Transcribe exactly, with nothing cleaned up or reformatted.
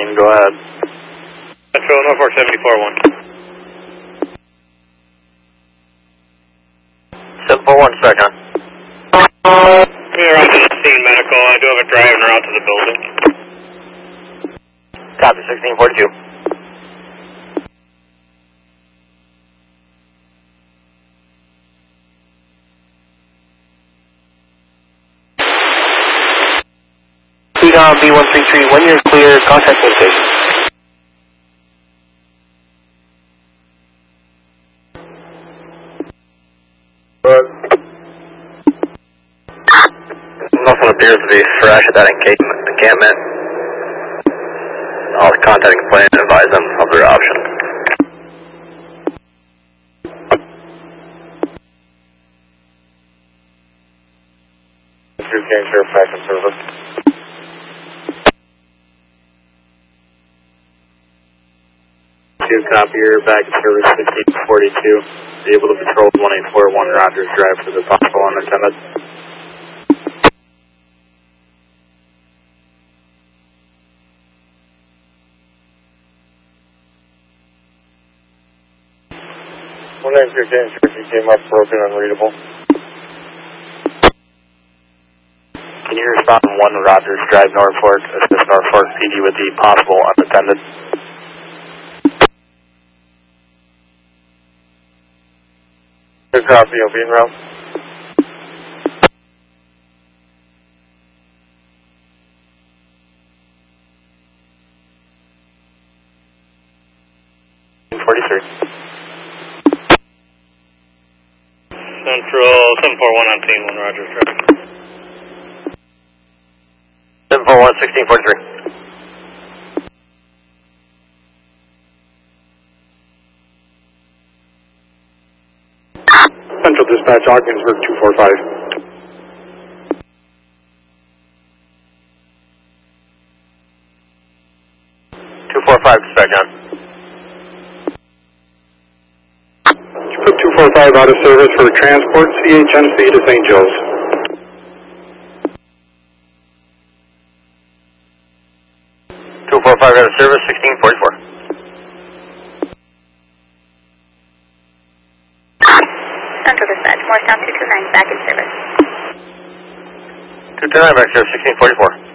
Houston, go ahead. Metro one four seven four one. seven four one, second. We're on to the scene medical. I do have a driver out to the building. Copy, sixteen forty-two. Speedom B one three three, when you're clear, contact me station. But nothing appears to be fresh at that encampment. I'll contact the plane and advise them of their option. two K Sheriff back in service. Two copy, you're back in service fifteen forty-two. Be able to patrol one eight four one Rogers Drive for the possible unattended. one nine two K Sheriff, you came up broken, unreadable. Can you respond to one Rogers Drive, Norfolk, assist Norfolk P D with the possible unattended? Good copy, I'll be in route. forty-three. Central seven four one on scene, one Rogers Drive. seven four one, sixteen forty-three. Central Dispatch, Ogdensburg two four five. two four five, dispatch on. Put two four five out of service for transport, C H N C to Saint Joe's. two four five out of service, sixteen forty-four. Central Dispatch, Morristown two two nine, back in service. two two nine, back service, sixteen forty-four.